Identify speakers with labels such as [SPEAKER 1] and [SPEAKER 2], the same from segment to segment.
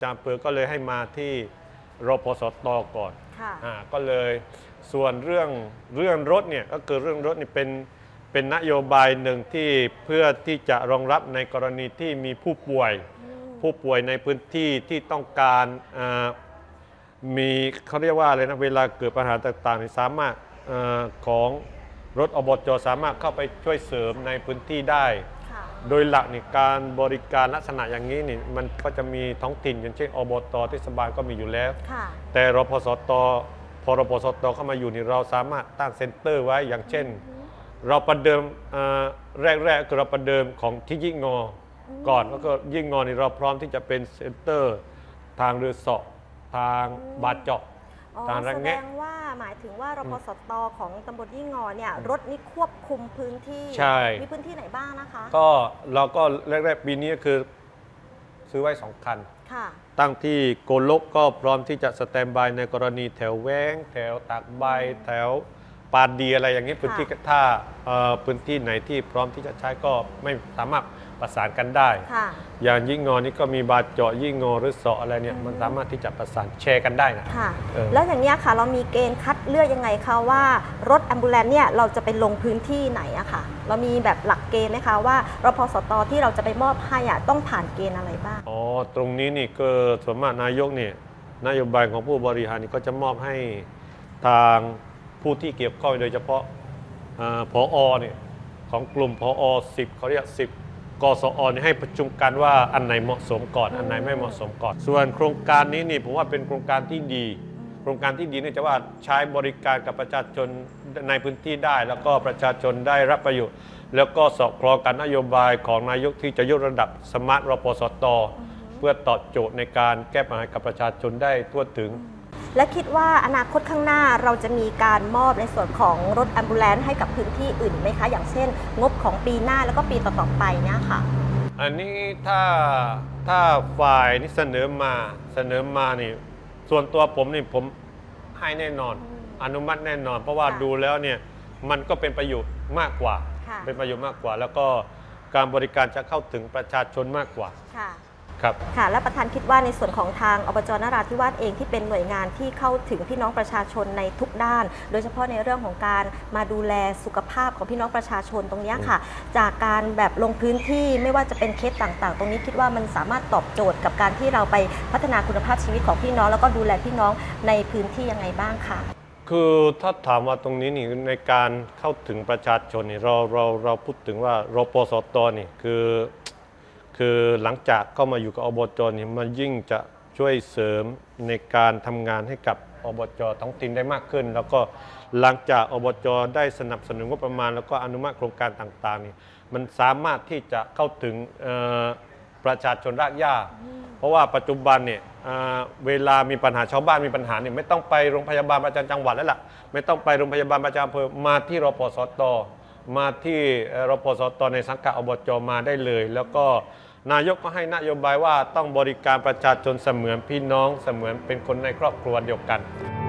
[SPEAKER 1] จามเปอร์ก็เลยให้มาที่รพสตก่อนก็เลยส่วนเรื่องรถเนี่ยก็คือเรื่องรถนี่เป็นนโยบายหนึ่งที่เพื่อที่จะรองรับในกรณีที่มีผู้ป่วยในพื้นที่ที่ต้องการมีเขาเรียกว่าอะไรนะเวลาเกิดปัญหาต่างๆสามารถของรถอบจ.สามารถเข้าไปช่วยเสริมในพื้นที่ได้โดยหลักนี่การบริการลักษณะอย่างนี้นี่มันก็จะมีท้องถิ่นอย่างเช่นอบต.เทศบาลก็มีอยู่แล้วแต่รพสต.พอรพสต.เข้ามาอยู่นี่เราสามารถตั้งเซ็นเตอร์ไว้อย่างเช่นเราประเดิมแรกคือเราประเดิมของที่ยิ่งงอก่อนแล้วก็ยิ่งงอนี่เราพร้อมที่จะเป็นเซ็นเตอร์ทางเรือเสาะทางบาดเจาะทางระแงะ
[SPEAKER 2] แสดงว่าหมายถึงว่ารพสต.ของตำบลยิ่งงอเนี่ยรถนี้ควบคุมพื้นที่มีพื้นที่ไหนบ้างนะคะ
[SPEAKER 1] ก็เราก็แรกๆปีนี้คือซื้อไว้2 คันตั้งที่โกลกก็พร้อมที่จะสแตนบายในกรณีแถวแว้งแถวตากใบแถวปาดีอะไรอย่างนี้พื้นที่ถ้าพื้นที่ไหนที่พร้อมที่จะใช้ก็ไม่สามารถประสานกันได้อย่างยิ่งงอนี่ก็มีบาดเจาะยิ่งงอหรือเสาะอะไรเนี่ยมันสามารถที่จะประสานแชร์กันได้นะ
[SPEAKER 2] แล้วอย่างนี้ค่ะเรามีเกณฑ์คัดเลือกยังไงคะว่ารถแอมบูเลนซ์เนี่ยเราจะไปลงพื้นที่ไหนอะค่ะเรามีแบบหลักเกณฑ์ไหมคะว่ารพสต.ที่เราจะไปมอบให้ต้องผ่านเกณฑ์อะไรบ้าง
[SPEAKER 1] ตรงนี้นี่ก็ส่วนมากนายกเนี่ยนโยบายของผู้บริหารนี่ก็จะมอบให้ทางผู้ที่เกี่ยวข้องโดยเฉพาะผอ.เนี่ยของกลุ่มผอ.10เขาเรียก10กสอ.นี่ให้ประชุมกันว่าอันไหนเหมาะสมก่อนอันไหนไม่เหมาะสมก่อนส่วนโครงการนี้นี่ผมว่าเป็นโครงการที่ดีโครงการที่ดีเนี่ยจะว่าใช้บริการกับประชาชนในพื้นที่ได้แล้วก็ประชาชนได้รับประโยชน์แล้วก็สอดคล้องกับนโยบายของนายกที่จะยกระดับสมาร์ทรพสต.เพื่อตอบโจทย์ในการแก้ปัญหากับประชาชนได้ทั่วถึง
[SPEAKER 2] และคิดว่าอนาคตข้างหน้าเราจะมีการมอบในส่วนของรถแอมบูเลนซ์ให้กับพื้นที่อื่นไหมคะอย่างเช่นงบของปีหน้าแล้วก็ปีต่อๆไปเนี่ยค่ะ
[SPEAKER 1] อันนี้ถ้าฝ่ายนี้เสนอมานี่ส่วนตัวผมนี่ผมให้แน่นอนอนุมัติแน่นอนเพราะว่าดูแล้วเนี่ยมันก็เป็นประโยชน์มากกว่าแล้วก็การบริการจะเข้าถึงประชาชนมากกว่า
[SPEAKER 2] ค่ะและประธานคิดว่าในส่วนของทางอบจ.นราธิวาสเองที่เป็นหน่วยงานที่เข้าถึงพี่น้องประชาชนในทุกด้านโดยเฉพาะในเรื่องของการมาดูแลสุขภาพของพี่น้องประชาชนตรงนี้ค่ะจากการแบบลงพื้นที่ไม่ว่าจะเป็นเคสต่างๆตรงนี้คิดว่ามันสามารถตอบโจทย์กับการที่เราไปพัฒนาคุณภาพชีวิตของพี่น้องแล้วก็ดูแลพี่น้องในพื้นที่ยังไงบ้างค่ะ
[SPEAKER 1] คือถ้าถามว่าตรงนี้นี่ในการเข้าถึงประชาชนนี่เราพูดถึงว่ารพสต.นี่คือหลังจากเข้ามาอยู่กับอบจ.นี่มันยิ่งจะช่วยเสริมในการทำงานให้กับอบจ.ท้องถิ่นได้มากขึ้นแล้วก็หลังจากอบจ.ได้สนับสนุนงบประมาณแล้วก็อนุมัติโครงการต่างๆนี่มันสามารถที่จะเข้าถึงประชาชนรากหญ้าเพราะว่าปัจจุบันเนี่ยเวลามีปัญหาชาวบ้านมีปัญหาเนี่ยไม่ต้องไปโรงพยาบาลประจำจังหวัดแล้วล่ะไม่ต้องไปโรงพยาบาลประจำอำเภอมาที่รพสต.มาที่รพสต.ในสังกัดอบจ.มาได้เลยแล้วก็นายกก็ให้นโยบายว่าต้องบริการประชาชนเสมือนพี่น้องเสมือนเป็นคนในครอบครัวเดียวกัน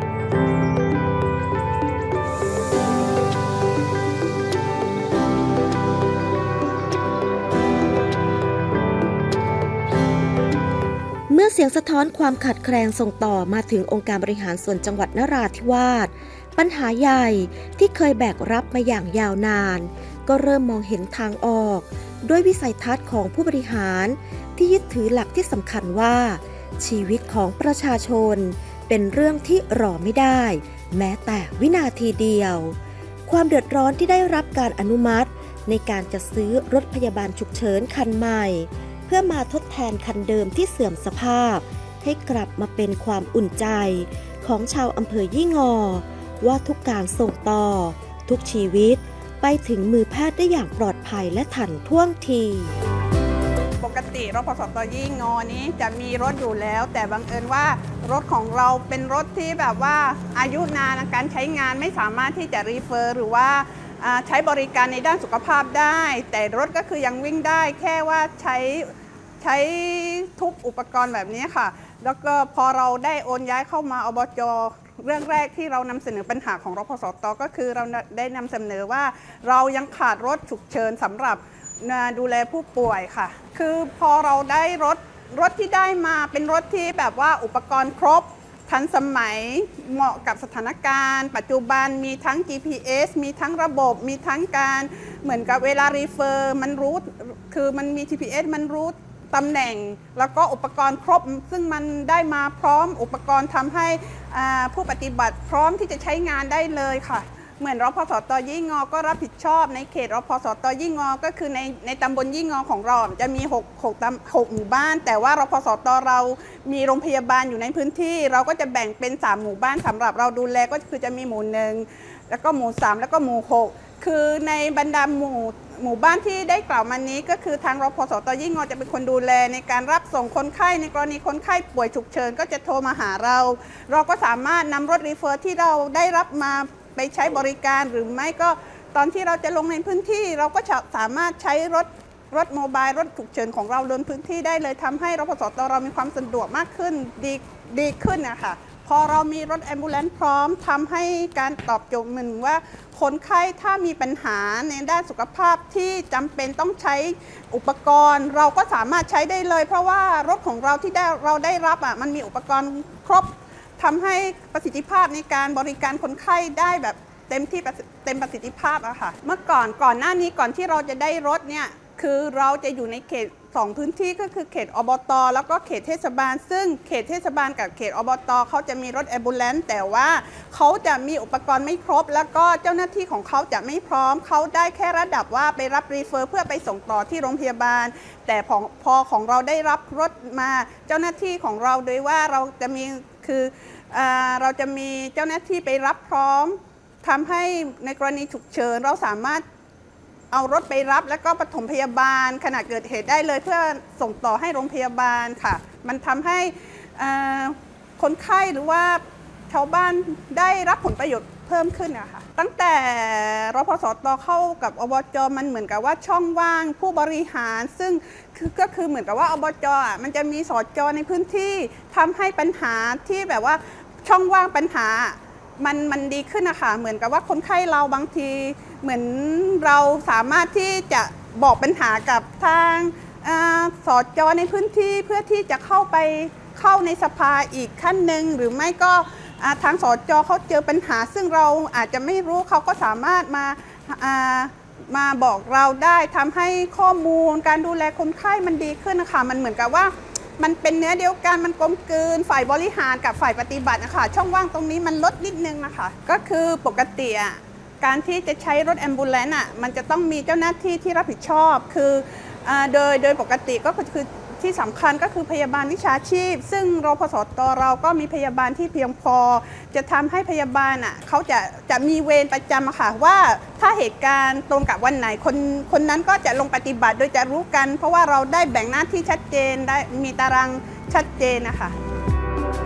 [SPEAKER 2] เมื่อเสียงสะท้อนความขัดแคลงส่งต่อมาถึงองค์การบริหารส่วนจังหวัดนราธิวาสปัญหาใหญ่ที่เคยแบกรับมาอย่างยาวนานก็เริ่มมองเห็นทางออกด้วยวิสัยทัศน์ของผู้บริหารที่ยึดถือหลักที่สำคัญว่าชีวิตของประชาชนเป็นเรื่องที่รอไม่ได้แม้แต่วินาทีเดียวความเดือดร้อนที่ได้รับการอนุมัติในการจะซื้อรถพยาบาลฉุกเฉินคันใหม่เพื่อมาทดแทนคันเดิมที่เสื่อมสภาพให้กลับมาเป็นความอุ่นใจของชาวอำเภอยี่งอว่าทุกการส่งต่อทุกชีวิตไปถึงมือแพทย์ได้อย่างปลอดภัยและทันท่วงที
[SPEAKER 3] ปกติรพสต.ยี่งอนี้จะมีรถอยู่แล้วแต่บังเอิญว่ารถของเราเป็นรถที่แบบว่าอายุนานการใช้งานไม่สามารถที่จะรีเฟอร์หรือว่าใช้บริการในด้านสุขภาพได้แต่รถก็คือยังวิ่งได้แค่ว่าใช้ทุกอุปกรณ์แบบนี้ค่ะแล้วก็พอเราได้โอนย้ายเข้ามาอบจ.เรื่องแรกที่เรานำเสนอปัญหาของรพสต.ก็คือเราได้นำเสนอว่าเรายังขาดรถฉุกเฉินสำหรับดูแลผู้ป่วยค่ะคือพอเราได้รถรถที่ได้มาเป็นรถที่แบบว่าอุปกรณ์ครบทันสมัยเหมาะกับสถานการณ์ปัจจุบันมีทั้ง GPS มีทั้งระบบมีทั้งการเหมือนกับเวลารีเฟอร์มันรู้คือมันมี GPS มันรู้ตำแหน่งแล้วก็อุปกรณ์ครบซึ่งมันได้มาพร้อมอุปกรณ์ทำให้ผู้ปฏิบัติพร้อมที่จะใช้งานได้เลยค่ะเหมือนรพสต.ยี่งอก็รับผิดชอบในเขตรพสต.ยี่งอก็คือในตำบลยี่งอของเราจะมี6หมู่บ้านแต่ว่ารพสต.เรามีโรงพยาบาลอยู่ในพื้นที่เราก็จะแบ่งเป็น3หมู่บ้านสำหรับเราดูแลก็คือจะมีหมู่1แล้วก็หมู่3แล้วก็หมู่6คือในบรรดาหมู่บ้านที่ได้กล่าวมานี้ก็คือทางรพสต.ยี่งอจะเป็นคนดูแลในการรับส่งคนไข้ในกรณีคนไข้ป่วยฉุกเฉินก็จะโทรมาหาเราก็สามารถนำรถรีเฟอร์ที่เราได้รับมาไปใช้บริการหรือไม่ก็ตอนที่เราจะลงในพื้นที่เราก็สามารถใช้รถโมบายรถฉุกเฉินของเราลงพื้นที่ได้เลยทำให้รพสต.เรามีความสะดวกมากขึ้นดีขึ้นนะคะพอเรามีรถแอมบูเลนซ์พร้อมทำให้การตอบโจทย์เหมือนว่าคนไข้ถ้ามีปัญหาในด้านสุขภาพที่จำเป็นต้องใช้อุปกรณ์เราก็สามารถใช้ได้เลยเพราะว่ารถของเราที่เราได้รับมันมีอุปกรณ์ครบทำให้ประสิทธิภาพในการบริการคนไข้ได้แบบเต็มประสิทธิภาพอะค่ะเมื่อก่อนหน้านี้ก่อนที่เราจะได้รถเนี่ยคือเราจะอยู่ในเขต2พื้นที่ก็คือเขตอบต.แล้วก็เขตเทศบาลซึ่งเขตเทศบาลกับเขตอบต.เขาจะมีรถแอมบูเลนซ์แต่ว่าเขาจะมีอุปกรณ์ไม่ครบแล้วก็เจ้าหน้าที่ของเขาจะไม่พร้อมเขาได้แค่ระดับว่าไปรับรีเฟอร์เพื่อไปส่งต่อที่โรงพยาบาลแต่พอของเราได้รับรถมาเจ้าหน้าที่ของเราโดยว่าเราจะมีคือเราจะมีเจ้าหน้าที่ไปรับพร้อมทำให้ในกรณีฉุกเฉินเราสามารถเอารถไปรับแล้วก็ปฐมพยาบาลขณะเกิดเหตุได้เลยเพื่อส่งต่อให้โรงพยาบาลค่ะมันทำให้คนไข้หรือว่าชาวบ้านได้รับผลประโยชน์เพิ่มขึ้นนะคะตั้งแต่รพสต.เข้ากับอบจ.มันเหมือนกับว่าช่องว่างผู้บริหารซึ่งก็คือเหมือนกับว่าอบจ.มันจะมีสจ.ในพื้นที่ทำให้ปัญหาที่แบบว่าช่องว่างปัญหามันดีขึ้นนะคะเหมือนกับว่าคนไข้เราบางทีเหมือนเราสามารถที่จะบอกปัญหากับทางสจ.ในพื้นที่เพื่อที่จะเข้าในสภาอีกขั้นหนึ่งหรือไม่ก็ทางสจ.เขาเจอปัญหาซึ่งเราอาจจะไม่รู้เขาก็สามารถมาบอกเราได้ทำให้ข้อมูลการดูแลคนไข้มันดีขึ้นนะคะมันเหมือนกับว่ามันเป็นเนื้อเดียวกันมันกลมกลืนฝ่ายบริหารกับฝ่ายปฏิบัตินะคะช่องว่างตรงนี้มันลดนิดนึงนะคะก็คือปกติการที่จะใช้รถแอมบูเลนซ์มันจะต้องมีเจ้าหน้าที่ที่รับผิดชอบคือโดยปกติก็คือที่สำคัญก็คือพยาบาลวิชาชีพซึ่งรพสต.เราก็มีพยาบาลที่เพียงพอจะทำให้พยาบาลเขาจะมีเวรประจำค่ะว่าถ้าเหตุการณ์ตรงกับวันไหนคนนั้นก็จะลงปฏิบัติโดยจะรู้กันเพราะว่าเราได้แบ่งหน้าที่ชัดเจนได้มีตารางชัดเจนนะคะ